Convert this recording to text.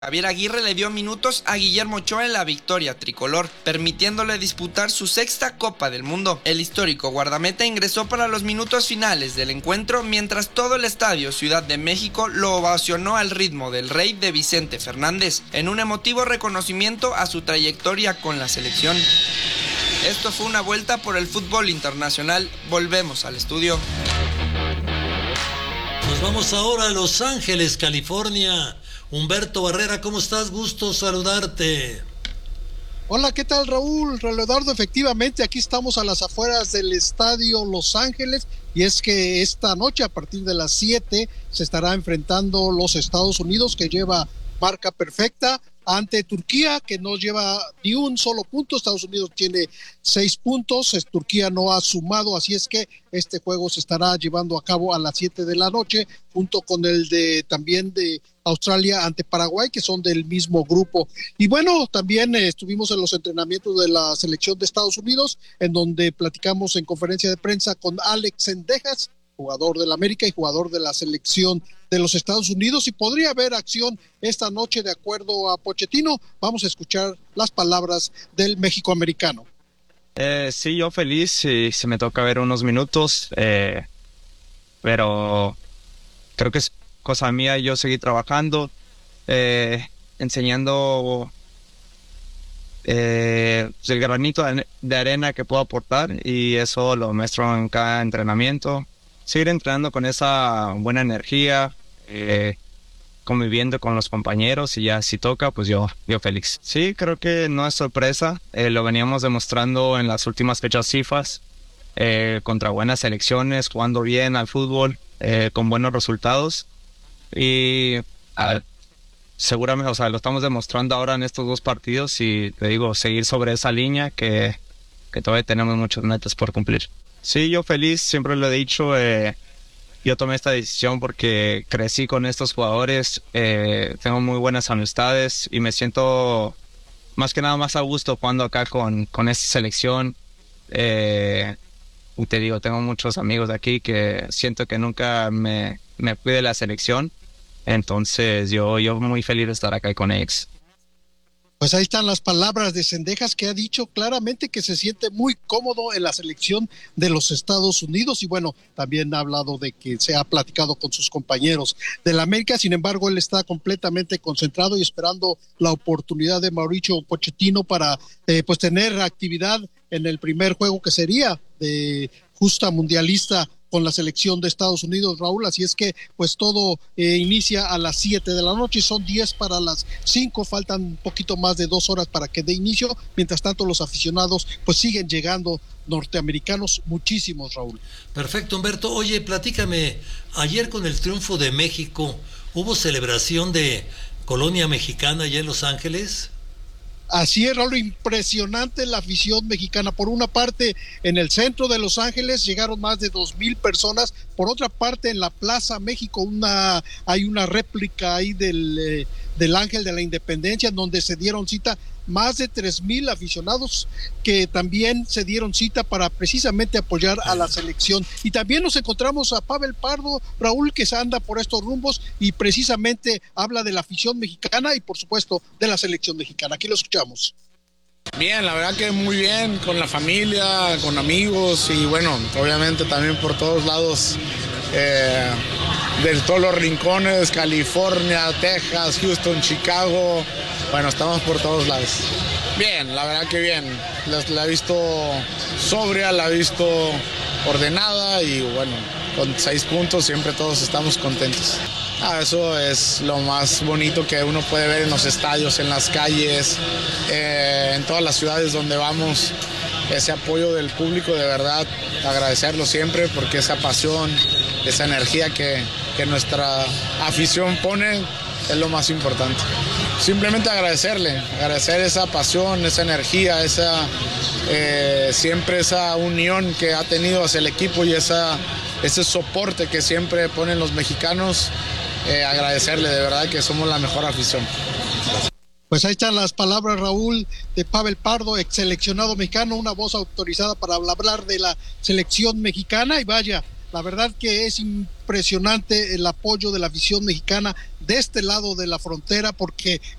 Javier Aguirre le dio minutos a Guillermo Ochoa en la victoria tricolor, permitiéndole disputar su sexta Copa del Mundo. El histórico guardameta ingresó para los minutos finales del encuentro, mientras todo el estadio Ciudad de México lo ovacionó al ritmo del Rey de Vicente Fernández, en un emotivo reconocimiento a su trayectoria con la selección. Esto fue una vuelta por el fútbol internacional. Volvemos al estudio. Nos vamos ahora a Los Ángeles, California. Humberto Barrera, ¿cómo estás? Gusto saludarte. Hola, ¿qué tal, Raúl? Eduardo, efectivamente, aquí estamos a las afueras del estadio Los Ángeles, y es que esta noche, a partir de las 7, se estará enfrentando los Estados Unidos, que lleva marca perfecta, ante Turquía, que no lleva ni un solo punto. Estados Unidos tiene 6 puntos, Turquía no ha sumado, así es que este juego se estará llevando a cabo a las 7 de la noche, junto con el de también de Australia ante Paraguay, que son del mismo grupo. Y bueno, también estuvimos en los entrenamientos de la selección de Estados Unidos, en donde platicamos en conferencia de prensa con Alex Cendejas, jugador del América y jugador de la selección de los Estados Unidos, y podría haber acción esta noche de acuerdo a Pochettino. Vamos a escuchar las palabras del mexicoamericano. Sí, yo feliz, si se me toca ver unos minutos, pero creo que es cosa mía yo seguir trabajando, enseñando el granito de arena que puedo aportar, y eso lo muestro en cada entrenamiento. Seguir entrenando con esa buena energía, conviviendo con los compañeros, y ya si toca, pues yo feliz. Sí, creo que no es sorpresa, lo veníamos demostrando en las últimas fechas FIFA, contra buenas selecciones, jugando bien al fútbol, con buenos resultados, y seguramente, lo estamos demostrando ahora en estos 2 partidos, y te digo, seguir sobre esa línea que todavía tenemos muchos metas por cumplir. Sí, yo feliz, siempre lo he dicho, yo tomé esta decisión porque crecí con estos jugadores, tengo muy buenas amistades y me siento más que nada más a gusto jugando acá con esta selección. Y te digo, tengo muchos amigos de aquí que siento que nunca me fui de la selección, entonces yo muy feliz de estar acá con ellos. Pues ahí están las palabras de Cendejas, que ha dicho claramente que se siente muy cómodo en la selección de los Estados Unidos, y bueno, también ha hablado de que se ha platicado con sus compañeros de la América. Sin embargo, él está completamente concentrado y esperando la oportunidad de Mauricio Pochettino para pues tener actividad en el primer juego, que sería de justa mundialista con la selección de Estados Unidos, Raúl. Así es que pues todo inicia a las 7 de la noche, son 10 para las 5, faltan un poquito más de 2 horas para que dé inicio. Mientras tanto, los aficionados pues siguen llegando, norteamericanos muchísimos, Raúl. Perfecto, Humberto. Oye, platícame, ayer con el triunfo de México, ¿hubo celebración de colonia mexicana allá en Los Ángeles? Así es, Raúl, impresionante la afición mexicana. Por una parte, en el centro de Los Ángeles llegaron más de 2,000 personas. Por otra parte, en la Plaza México hay una réplica ahí del Ángel de la Independencia, en donde se dieron cita más de 3,000 aficionados, que también se dieron cita para precisamente apoyar a la selección. Y también nos encontramos a Pavel Pardo, Raúl, que se anda por estos rumbos y precisamente habla de la afición mexicana y por supuesto de la selección mexicana. Aquí lo escuchamos. Bien, la verdad que muy bien, con la familia, con amigos, y bueno, obviamente también por todos lados, de todos los rincones, California, Texas, Houston, Chicago. Bueno, estamos por todos lados. Bien, la verdad que bien. La he visto sobria, la he visto ordenada, y bueno, con 6 puntos siempre todos estamos contentos. Eso es lo más bonito que uno puede ver en los estadios, en las calles, en todas las ciudades donde vamos. Ese apoyo del público, de verdad, agradecerlo siempre, porque esa pasión, esa energía que nuestra afición pone es lo más importante. Simplemente agradecer esa pasión, esa energía, siempre esa unión que ha tenido hacia el equipo, y ese soporte que siempre ponen los mexicanos. Agradecerle, de verdad que somos la mejor afición. Pues ahí están las palabras, Raúl, de Pavel Pardo, ex seleccionado mexicano, una voz autorizada para hablar de la selección mexicana. Y vaya, La verdad que es impresionante el apoyo de la afición mexicana de este lado de la frontera, porque